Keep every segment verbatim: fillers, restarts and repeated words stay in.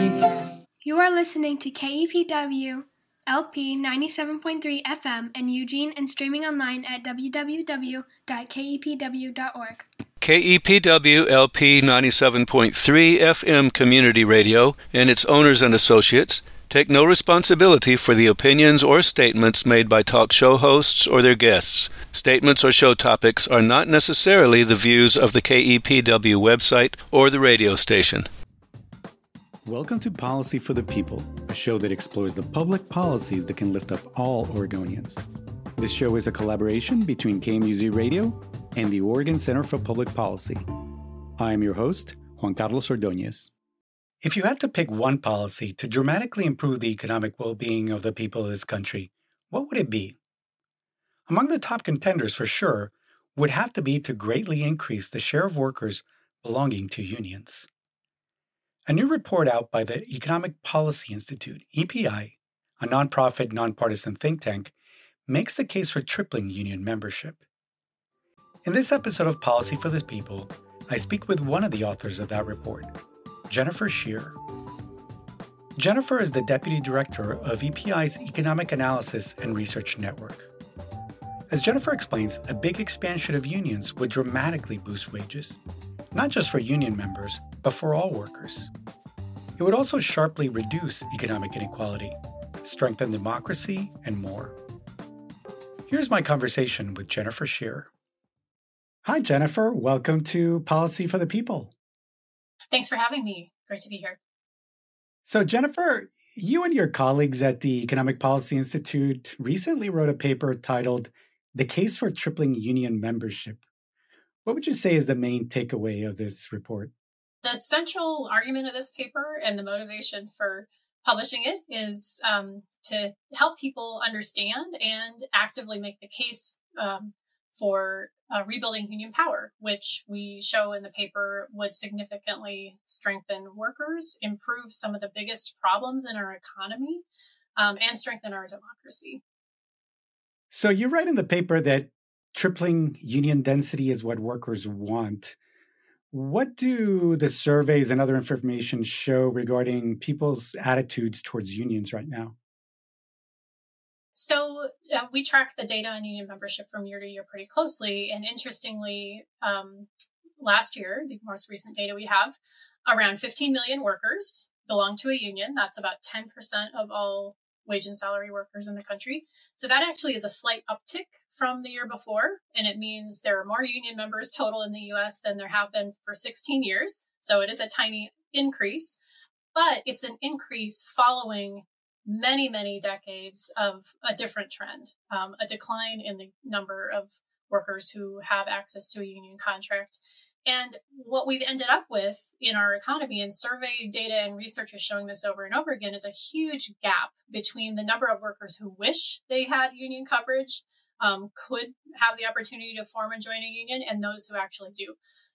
You are listening to K E P W L P ninety-seven point three F M in Eugene and streaming online at w w w dot k e p w dot org. K E P W L P ninety-seven point three F M Community Radio and its owners and associates take no responsibility for the opinions or statements made by talk show hosts or their guests. Statements or show topics are not necessarily the views of the K E P W website or the radio station. Welcome to Policy for the People, a show that explores the public policies that can lift up all Oregonians. This show is a collaboration between K M U Z Radio and the Oregon Center for Public Policy. I am your host, Juan Carlos Ordóñez. If you had to pick one policy to dramatically improve the economic well-being of the people of this country, what would it be? Among the top contenders, for sure, would have to be to greatly increase the share of workers belonging to unions. A new report out by the Economic Policy Institute, E P I, a nonprofit, nonpartisan think tank, makes the case for tripling union membership. In this episode of Policy for the People, I speak with one of the authors of that report, Jennifer Scheer. Jennifer is the Deputy Director of E P I's Economic Analysis and Research Network. As Jennifer explains, a big expansion of unions would dramatically boost wages, not just for union members, but for all workers. It would also sharply reduce economic inequality, strengthen democracy, and more. Here's my conversation with Jennifer Scheer. Hi, Jennifer. Welcome to Policy for the People. Thanks for having me. Great to be here. So, Jennifer, you and your colleagues at the Economic Policy Institute recently wrote a paper titled The Case for Tripling Union Membership. What would you say is the main takeaway of this report? The central argument of this paper and the motivation for publishing it is um, to help people understand and actively make the case um, for uh, rebuilding union power, which we show in the paper would significantly strengthen workers, improve some of the biggest problems in our economy, um, and strengthen our democracy. So you write in the paper that tripling union density is what workers want. What do the surveys and other information show regarding people's attitudes towards unions right now? So uh, we track the data on union membership from year to year pretty closely. And interestingly, um, last year, the most recent data we have, around fifteen million workers belong to a union. That's about ten percent of all wage and salary workers in the country. So that actually is a slight uptick from the year before. And it means there are more union members total in the U S than there have been for sixteen years. So it is a tiny increase, but it's an increase following many, many decades of a different trend, um, a decline in the number of workers who have access to a union contract. And what we've ended up with in our economy, and survey data and research is showing this over and over again, is a huge gap between the number of workers who wish they had union coverage, um, could have the opportunity to form and join a union, and those who actually do.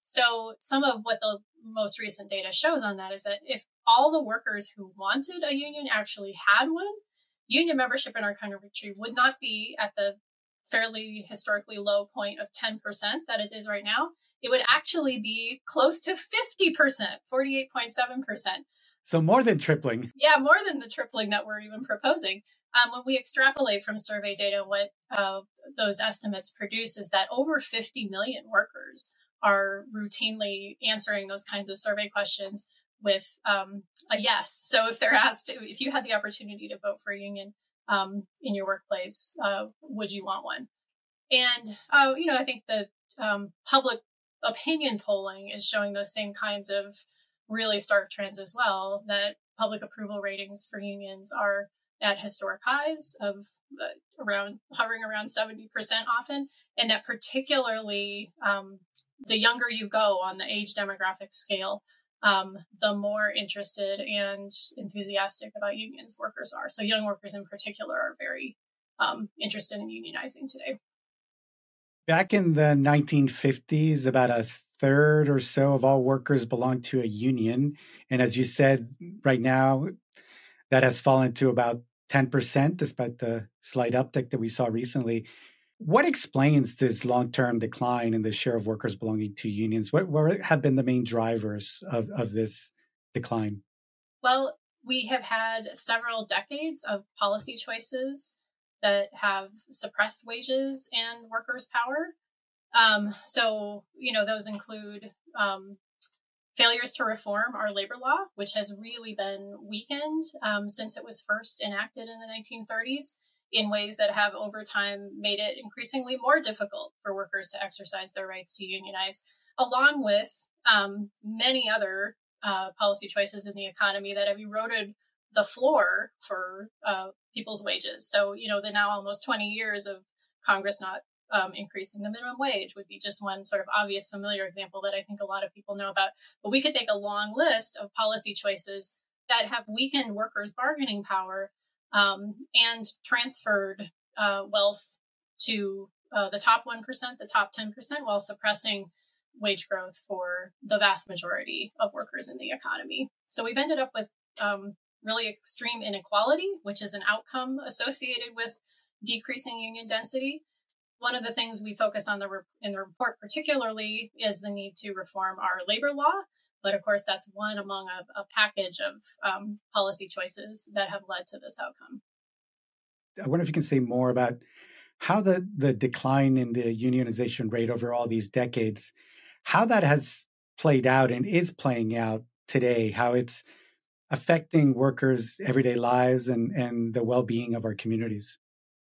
So some of what the most recent data shows on that is that if all the workers who wanted a union actually had one, union membership in our country would not be at the fairly historically low point of ten percent that it is right now. It would actually be close to fifty percent, forty-eight point seven percent. So more than tripling. Yeah, more than the tripling that we're even proposing. Um, when we extrapolate from survey data, what uh, those estimates produce is that over fifty million workers are routinely answering those kinds of survey questions with um, a yes. So if they're asked, if you had the opportunity to vote for a union um, in your workplace, uh, would you want one? And, uh, you know, I think the um, public opinion polling is showing those same kinds of really stark trends as well, that public approval ratings for unions are at historic highs of uh, around hovering around seventy percent often, and that particularly um, the younger you go on the age demographic scale, um, the more interested and enthusiastic about unions workers are. So young workers in particular are very um, interested in unionizing today. Back in the nineteen fifties, about a third or so of all workers belonged to a union. And as you said, right now, that has fallen to about ten percent, despite the slight uptick that we saw recently. What explains this long-term decline in the share of workers belonging to unions? What, what have been the main drivers of, of this decline? Well, we have had several decades of policy choices that have suppressed wages and workers' power. Um, so, you know, those include um, failures to reform our labor law, which has really been weakened um, since it was first enacted in the nineteen thirties in ways that have over time made it increasingly more difficult for workers to exercise their rights to unionize, along with um, many other uh, policy choices in the economy that have eroded the floor for uh, people's wages. So, you know, the now almost twenty years of Congress not um, increasing the minimum wage would be just one sort of obvious, familiar example that I think a lot of people know about. But we could make a long list of policy choices that have weakened workers' bargaining power um, and transferred uh, wealth to uh, the top one percent, the top ten percent, while suppressing wage growth for the vast majority of workers in the economy. So we've ended up with um, really extreme inequality, which is an outcome associated with decreasing union density. One of the things we focus on the re- in the report particularly is the need to reform our labor law. But of course, that's one among a, a package of um, policy choices that have led to this outcome. I wonder if you can say more about how the, the decline in the unionization rate over all these decades, how that has played out and is playing out today, how it's affecting workers' everyday lives and, and the well-being of our communities.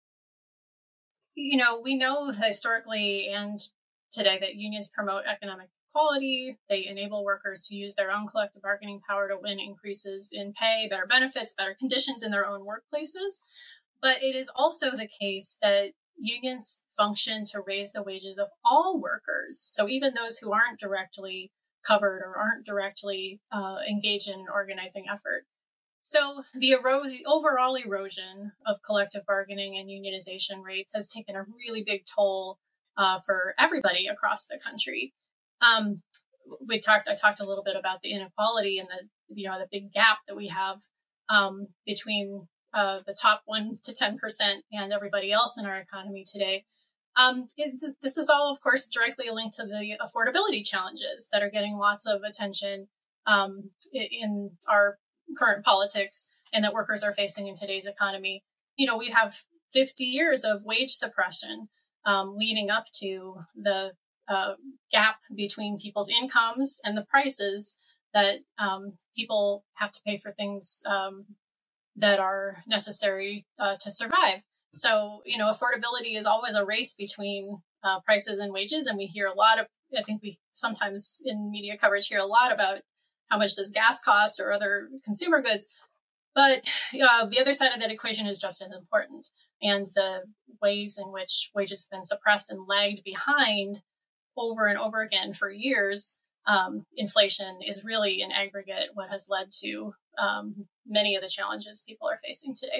You know, we know historically and today that unions promote economic equality. They enable workers to use their own collective bargaining power to win increases in pay, better benefits, better conditions in their own workplaces. But it is also the case that unions function to raise the wages of all workers. So even those who aren't directly covered or aren't directly uh, engaged in an organizing effort. So the erosion, overall erosion of collective bargaining and unionization rates has taken a really big toll uh, for everybody across the country. Um, we talked. I talked a little bit about the inequality and the you know the big gap that we have um, between uh, the top one to ten percent and everybody else in our economy today. Um, it, this is all, of course, directly linked to the affordability challenges that are getting lots of attention um, in our current politics and that workers are facing in today's economy. You know, we have fifty years of wage suppression um, leading up to the uh, gap between people's incomes and the prices that um, people have to pay for things um, that are necessary uh, to survive. So, you know, affordability is always a race between uh, prices and wages. And we hear a lot of, I think we sometimes in media coverage hear a lot about how much does gas cost or other consumer goods. But uh, the other side of that equation is just as important. And the ways in which wages have been suppressed and lagged behind over and over again for years, um, inflation is really in aggregate what has led to um, many of the challenges people are facing today.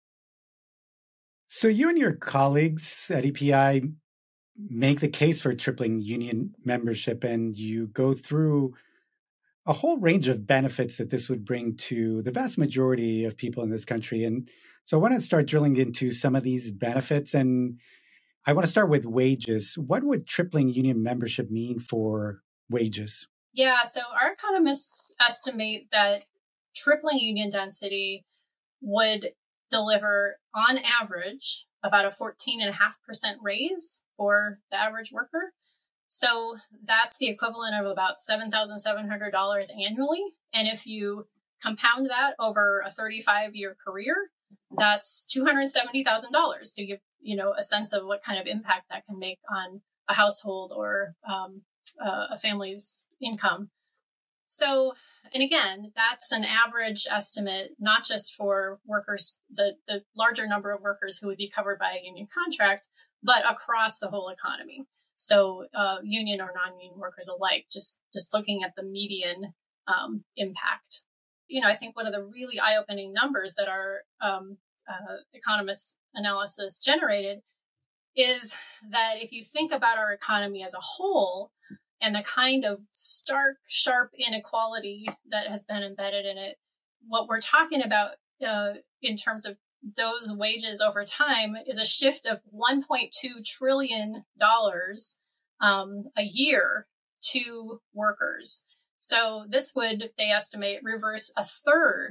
So you and your colleagues at E P I make the case for tripling union membership, and you go through a whole range of benefits that this would bring to the vast majority of people in this country. And so I want to start drilling into some of these benefits. And I want to start with wages. What would tripling union membership mean for wages? Yeah, so our economists estimate that tripling union density would deliver, on average, about a fourteen point five percent raise for the average worker. So that's the equivalent of about seven thousand seven hundred dollars annually. And if you compound that over a thirty-five year career, that's two hundred seventy thousand dollars to give, you know, a sense of what kind of impact that can make on a household or um, uh, a family's income. So, and again, that's an average estimate, not just for workers, the, the larger number of workers who would be covered by a union contract, but across the whole economy. So uh, union or non-union workers alike, just, just looking at the median um, impact. You know, I think one of the really eye-opening numbers that our um, uh, economists' analysis generated is that if you think about our economy as a whole and the kind of stark, sharp inequality that has been embedded in it, what we're talking about uh, in terms of those wages over time is a shift of one point two trillion dollars um, a year to workers. So this would, they estimate, reverse a third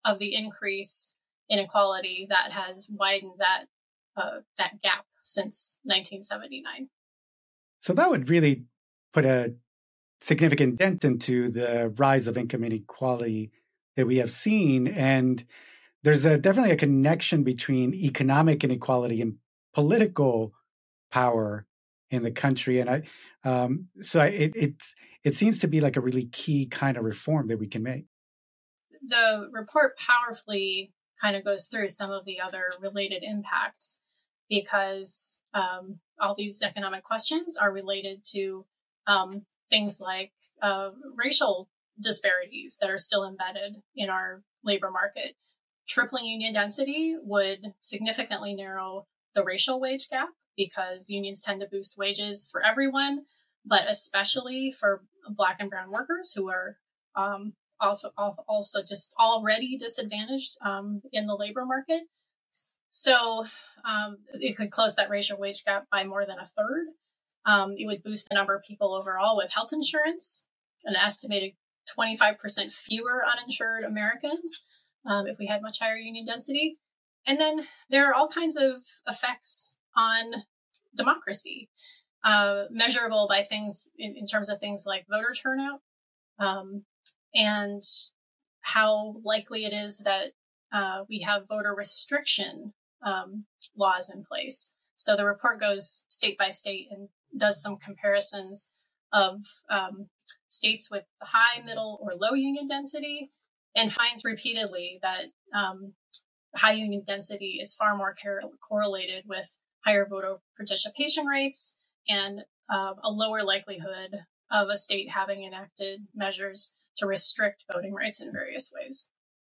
of the increase in inequality that has widened that uh, that gap since nineteen seventy-nine. So that would really put a significant dent into the rise of income inequality that we have seen. And there's a, definitely a connection between economic inequality and political power in the country. And I, um, so I, it, it's, it seems to be like a really key kind of reform that we can make. The report powerfully kind of goes through some of the other related impacts, because um, all these economic questions are related to um, things like uh, racial disparities that are still embedded in our labor market. Tripling union density would significantly narrow the racial wage gap, because unions tend to boost wages for everyone, but especially for Black and brown workers who are um, also, also just already disadvantaged um, in the labor market. So um, it could close that racial wage gap by more than a third. Um, it would boost the number of people overall with health insurance, an estimated twenty-five percent fewer uninsured Americans um, if we had much higher union density. And then there are all kinds of effects on democracy, uh, measurable by things in, in terms of things like voter turnout um, and how likely it is that uh, we have voter restriction um, laws in place. So the report goes state by state and does some comparisons of um, states with high, middle, or low union density, and finds repeatedly that um, high union density is far more cor- correlated with higher voter participation rates and uh, a lower likelihood of a state having enacted measures to restrict voting rights in various ways.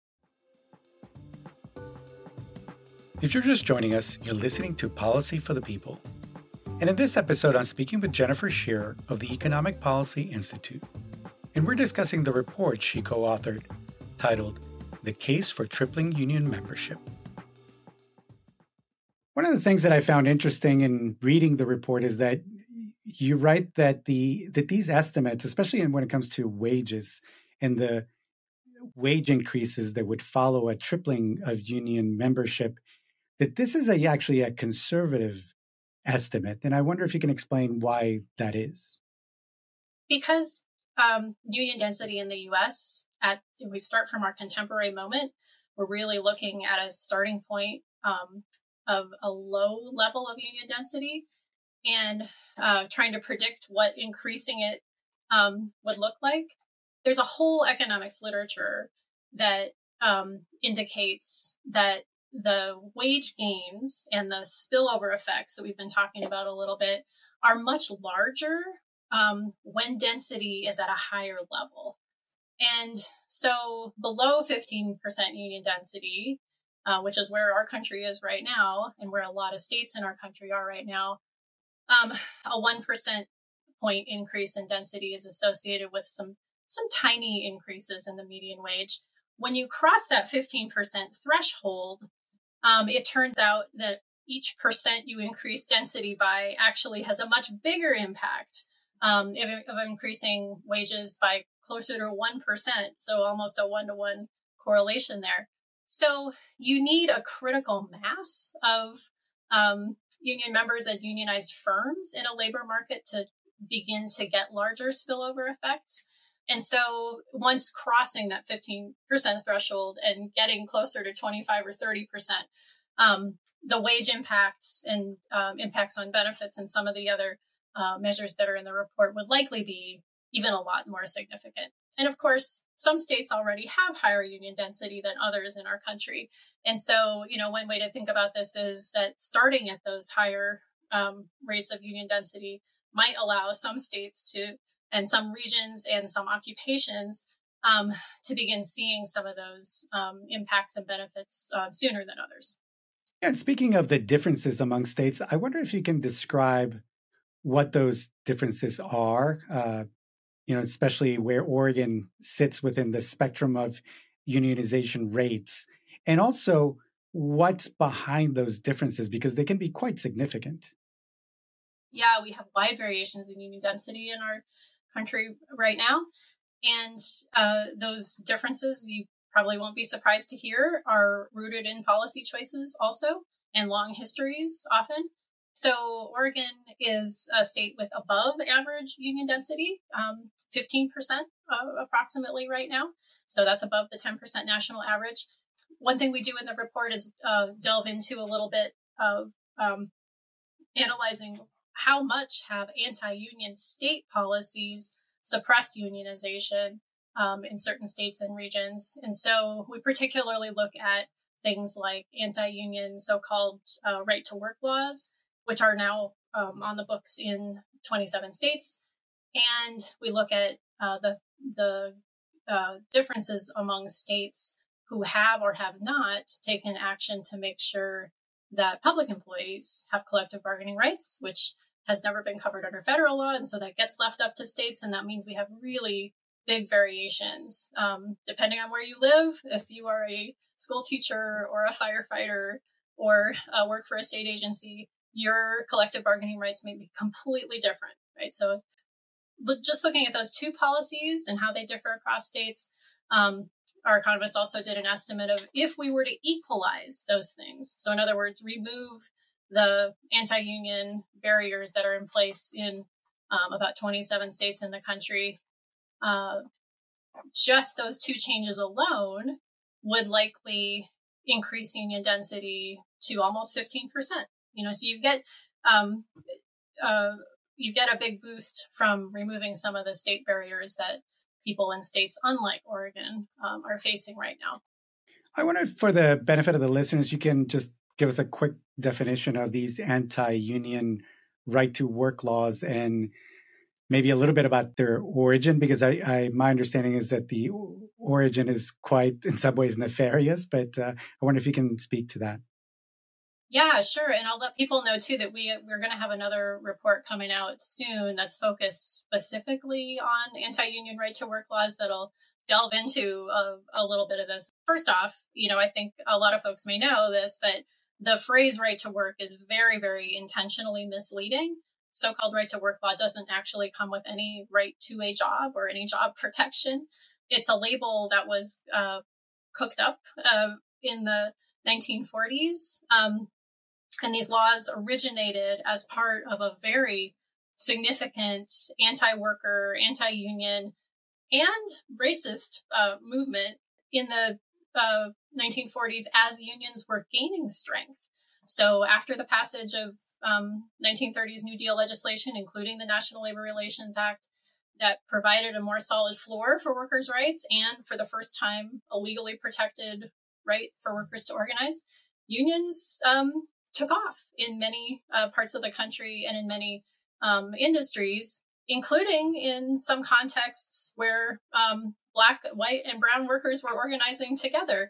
If you're just joining us, you're listening to Policy for the People. And in this episode, I'm speaking with Jennifer Shearer of the Economic Policy Institute. And we're discussing the report she co-authored titled The Case for Tripling Union Membership. One of the things that I found interesting in reading the report is that you write that the that these estimates, especially when it comes to wages and the wage increases that would follow a tripling of union membership, that this is a, actually a conservative estimate. And I wonder if you can explain why that is. Because um, union density in the U S, at if we start from our contemporary moment, we're really looking at a starting point um, of a low level of union density and uh, trying to predict what increasing it um, would look like. There's a whole economics literature that um, indicates that the wage gains and the spillover effects that we've been talking about a little bit are much larger um, when density is at a higher level. And so below fifteen percent union density, uh, which is where our country is right now, and where a lot of states in our country are right now, um, a one percent point increase in density is associated with some, some tiny increases in the median wage. When you cross that fifteen percent threshold, um, it turns out that each percent you increase density by actually has a much bigger impact um, of, of increasing wages by closer to one percent. So almost a one-to-one correlation there. So you need a critical mass of um, union members and unionized firms in a labor market to begin to get larger spillover effects. And so once crossing that fifteen percent threshold and getting closer to twenty-five or thirty percent, um, the wage impacts and um, impacts on benefits and some of the other uh, measures that are in the report would likely be even a lot more significant. And of course, some states already have higher union density than others in our country. And so, you know, one way to think about this is that starting at those higher um, rates of union density might allow some states to, and some regions and some occupations um, to begin seeing some of those um, impacts and benefits uh, sooner than others. Yeah, and speaking of the differences among states, I wonder if you can describe what those differences are, uh, you know, especially where Oregon sits within the spectrum of unionization rates, and also what's behind those differences, because they can be quite significant. Yeah, we have wide variations in union density in our country right now. And uh, those differences, you probably won't be surprised to hear, are rooted in policy choices also, and long histories often. So Oregon is a state with above average union density, um, fifteen percent uh, approximately right now. So that's above the ten percent national average. One thing we do in the report is uh, delve into a little bit of um, analyzing how much have anti-union state policies suppressed unionization um, in certain states and regions. And so we particularly look at things like anti-union so-called uh, right-to-work laws, which are now um, on the books in twenty-seven states. And we look at uh, the, the uh, differences among states who have or have not taken action to make sure that public employees have collective bargaining rights, which has never been covered under federal law. And so that gets left up to states. And that means we have really big variations um, depending on where you live. If you are a school teacher or a firefighter or uh, work for a state agency, your collective bargaining rights may be completely different, right? So just looking at those two policies and how they differ across states, um, our economists also did an estimate of if we were to equalize those things. So in other words, remove the anti-union barriers that are in place in um, about twenty-seven states in the country, uh, just those two changes alone would likely increase union density to almost fifteen percent. You know, so you get um, uh, you get a big boost from removing some of the state barriers that people in states unlike Oregon um, are facing right now. I wonder, for the benefit of the listeners, you can just give us a quick definition of these anti-union right-to-work laws and maybe a little bit about their origin, because I, I my understanding is that the origin is quite, in some ways, nefarious, but uh, I wonder if you can speak to that. Yeah, sure. And I'll let people know, too, that we, we're going to have another report coming out soon that's focused specifically on anti-union right-to-work laws that'll delve into a, a little bit of this. First off, you know, I think a lot of folks may know this, but the phrase right to work is very, very intentionally misleading. So-called right-to-work law doesn't actually come with any right to a job or any job protection. It's a label that was uh, cooked up uh, in the nineteen forties. Um, And these laws originated as part of a very significant anti-worker, anti-union, and racist uh, movement in the uh, nineteen forties as unions were gaining strength. So after the passage of um, nineteen thirties New Deal legislation, including the National Labor Relations Act, that provided a more solid floor for workers' rights and for the first time a legally protected right for workers to organize, unions um, took off in many uh, parts of the country and in many um, industries, including in some contexts where um, Black, white, and brown workers were organizing together.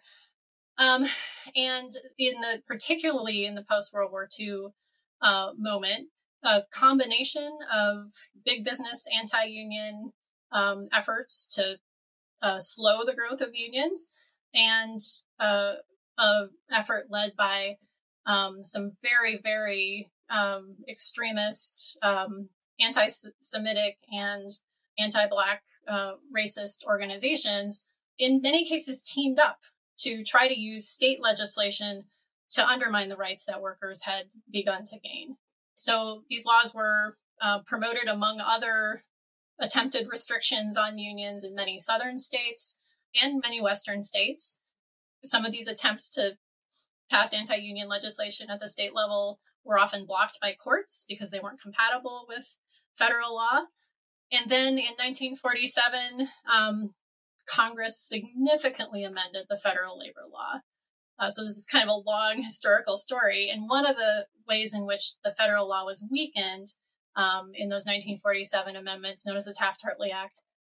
Um, and in the particularly in the post-World War Two uh, moment, a combination of big business anti-union um, efforts to uh, slow the growth of unions and uh, an effort led by Um, some very, very um, extremist, um, anti-Semitic and anti-Black uh, racist organizations, in many cases teamed up to try to use state legislation to undermine the rights that workers had begun to gain. So these laws were uh, promoted among other attempted restrictions on unions in many southern states and many western states. Some of these attempts to pass anti-union legislation at the state level were often blocked by courts because they weren't compatible with federal law. And then in nineteen forty-seven, um, Congress significantly amended the federal labor law. Uh, so this is kind of a long historical story. And one of the ways in which the federal law was weakened um, in those nineteen forty-seven amendments, known as the Taft-Hartley Act,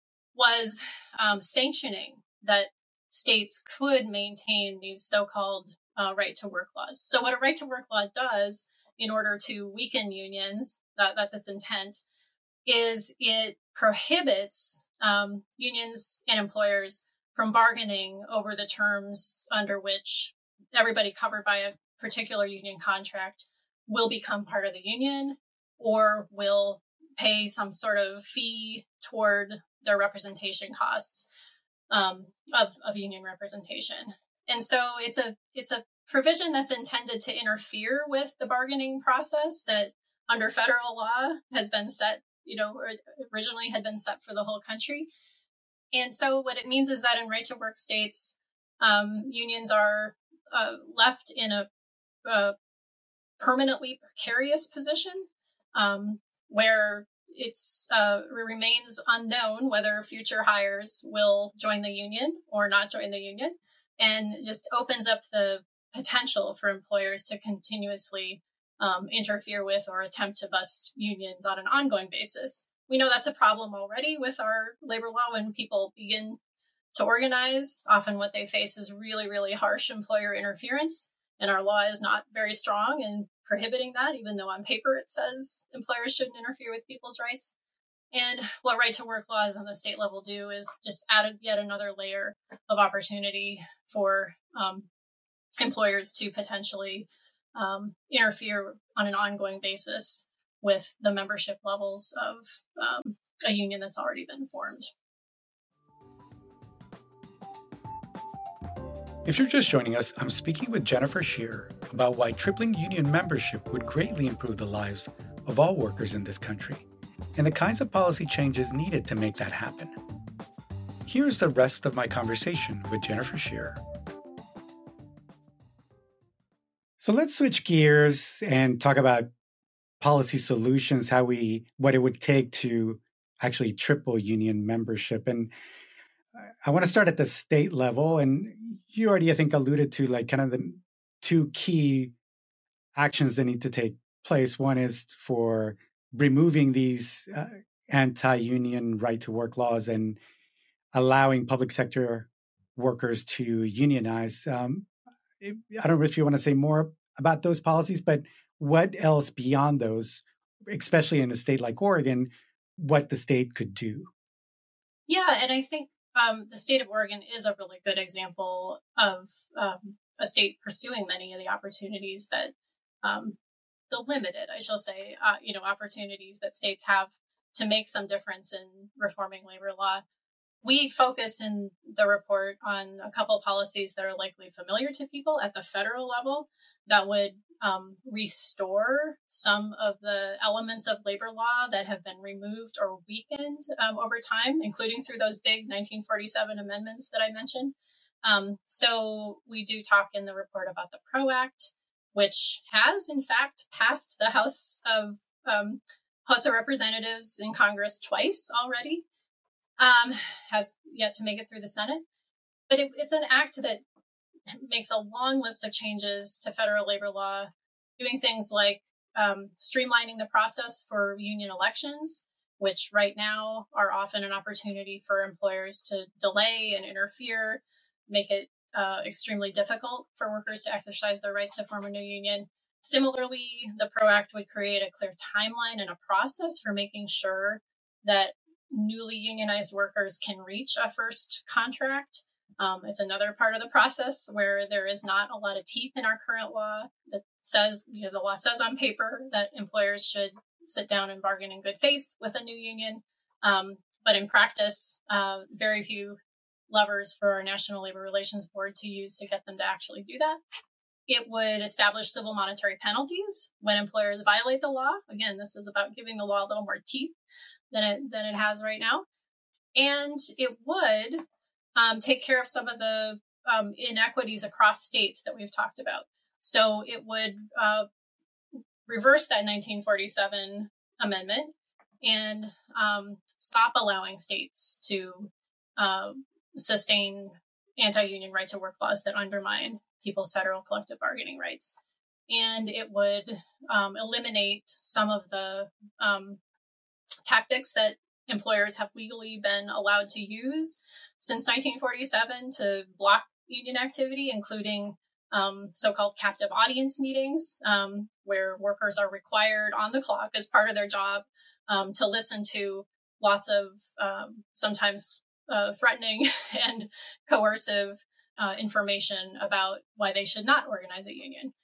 was um, sanctioning that states could maintain these so-called uh, right-to-work laws. So what a right-to-work law does in order to weaken unions, that, that's its intent, is it prohibits um, unions and employers from bargaining over the terms under which everybody covered by a particular union contract will become part of the union or will pay some sort of fee toward their representation costs. um, of, of union representation. And so it's a it's a provision that's intended to interfere with the bargaining process that under federal law has been set, you know, or originally had been set for the whole country. And so what it means is that in right to work states, um, unions are uh, left in a, a permanently precarious position um, where it's uh, it remains unknown whether future hires will join the union or not join the union, and just opens up the potential for employers to continuously um, interfere with or attempt to bust unions on an ongoing basis. We know that's a problem already with our labor law. When people begin to organize, often what they face is really, really harsh employer interference. And our law is not very strong in prohibiting that, even though on paper it says employers shouldn't interfere with people's rights. And what right to work laws on the state level do is just add yet another layer of opportunity for um, employers to potentially um, interfere on an ongoing basis with the membership levels of um, a union that's already been formed. If you're just joining us, I'm speaking with Jennifer Shearer about why tripling union membership would greatly improve the lives of all workers in this country and the kinds of policy changes needed to make that happen. Here's the rest of my conversation with Jennifer Shearer. So let's switch gears and talk about policy solutions, how we, what it would take to actually triple union membership. And I want to start at the state level. And you already, I think, alluded to like kind of the two key actions that need to take place. One is for removing these uh, anti-union right to work laws and allowing public sector workers to unionize. Um, I don't know if you want to say more about those policies, but what else beyond those, especially in a state like Oregon, what the state could do? Yeah, and I think um, the state of Oregon is a really good example of um, a state pursuing many of the opportunities that um, the limited, I shall say, uh, you know, opportunities that states have to make some difference in reforming labor law. We focus in the report on a couple policies that are likely familiar to people at the federal level that would um, restore some of the elements of labor law that have been removed or weakened um, over time, including through those big nineteen forty-seven amendments that I mentioned. Um, so we do talk in the report about the PRO Act, which has, in fact, passed the House of um, House of Representatives in Congress twice already. Um, has yet to make it through the Senate. But it, it's an act that makes a long list of changes to federal labor law, doing things like um, streamlining the process for union elections, which right now are often an opportunity for employers to delay and interfere, make it uh, extremely difficult for workers to exercise their rights to form a new union. Similarly, the PRO Act would create a clear timeline and a process for making sure that newly unionized workers can reach a first contract. Um, it's another part of the process where there is not a lot of teeth in our current law that says, you know, the law says on paper that employers should sit down and bargain in good faith with a new union. Um, but in practice, uh, very few levers for our National Labor Relations Board to use to get them to actually do that. It would establish civil monetary penalties when employers violate the law. Again, this is about giving the law a little more teeth than it than it has right now. And it would um, take care of some of the um, inequities across states that we've talked about. So it would uh, reverse that nineteen forty-seven amendment and um, stop allowing states to uh, sustain anti-union right to work laws that undermine people's federal collective bargaining rights. And it would um, eliminate some of the um, tactics that employers have legally been allowed to use since nineteen forty-seven to block union activity, including um, so-called captive audience meetings, um, where workers are required on the clock as part of their job um, to listen to lots of um, sometimes uh, threatening and coercive uh, information about why they should not organize a union.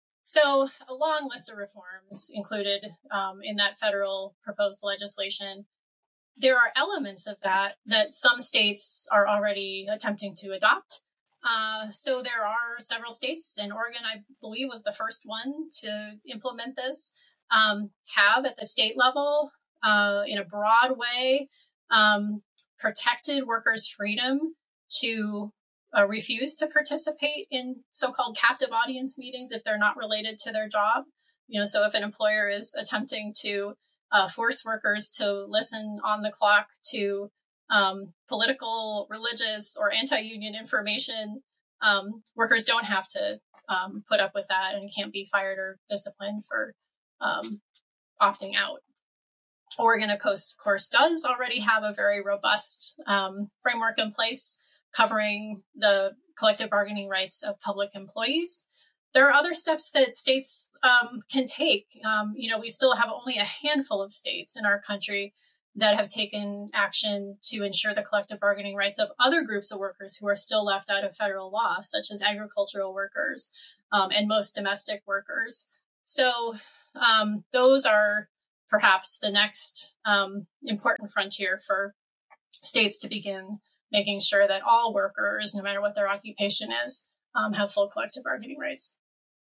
So a long list of reforms included um, in that federal proposed legislation. there are elements of that that some states are already attempting to adopt. Uh, so there are several states, and Oregon, I believe, was the first one to implement this, um, have at the state level, uh, in a broad way, um, protected workers' freedom to uh, refuse to participate in so-called captive audience meetings if they're not related to their job. You know, so if an employer is attempting to uh, force workers to listen on the clock to um, political, religious, or anti-union information, um, workers don't have to um, put up with that and can't be fired or disciplined for um, opting out. Oregon, of course, of course, does already have a very robust um, framework in place covering the collective bargaining rights of public employees. There are other steps that states um, can take. Um, you know, we still have only a handful of states in our country that have taken action to ensure the collective bargaining rights of other groups of workers who are still left out of federal law, such as agricultural workers um, and most domestic workers. So um, those are perhaps the next um, important frontier for states to begin making sure that all workers, no matter what their occupation is, um, have full collective bargaining rights.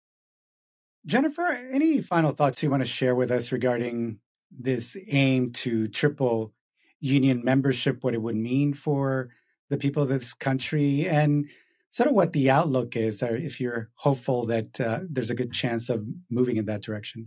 Jennifer, any final thoughts you want to share with us regarding this aim to triple union membership, what it would mean for the people of this country, and sort of what the outlook is, or if you're hopeful that uh, there's a good chance of moving in that direction?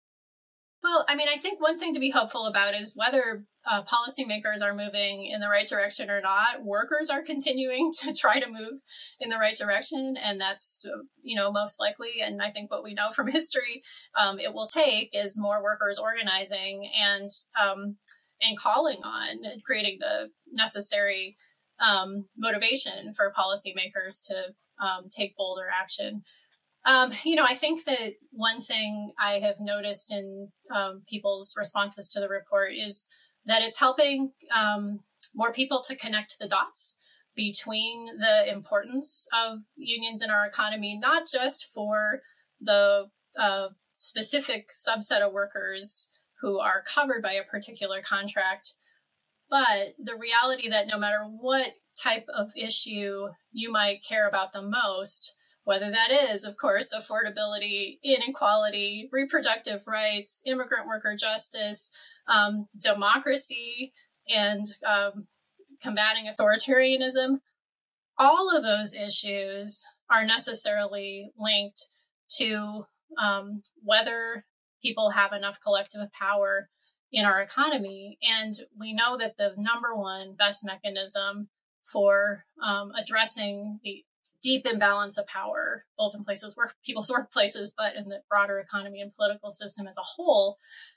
Well, I mean, I think one thing to be hopeful about is whether uh, policymakers are moving in the right direction or not. Workers are continuing to try to move in the right direction, and that's, you know, most likely. And I think what we know from history, um, it will take is more workers organizing and um, and calling on and creating the necessary um, motivation for policymakers to um, take bolder action. Um, you know, I think that one thing I have noticed in um, people's responses to the report is that it's helping um, more people to connect the dots between the importance of unions in our economy, not just for the uh, specific subset of workers who are covered by a particular contract, but the reality that no matter what type of issue you might care about the most, whether that is, of course, affordability, inequality, reproductive rights, immigrant worker justice, um, democracy, and um, combating authoritarianism, all of those issues are necessarily linked to um, whether people have enough collective power in our economy. And we know that the number one best mechanism for um, addressing the deep imbalance of power, both in places where people's workplaces, but in the broader economy and political system as a whole,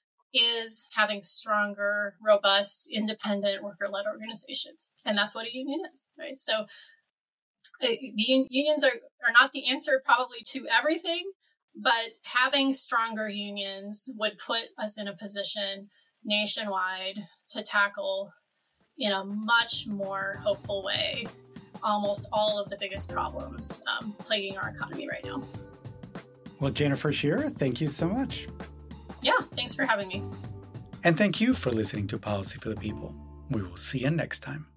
is having stronger, robust, independent worker-led organizations. And that's what a union is, right? So uh, the un- unions are, are not the answer probably to everything, but having stronger unions would put us in a position nationwide to tackle in a much more hopeful way almost all of the biggest problems um, plaguing our economy right now. Well, Jennifer Shearer, thank you so much. Yeah, thanks for having me. And thank you for listening to Policy for the People. We will see you next time.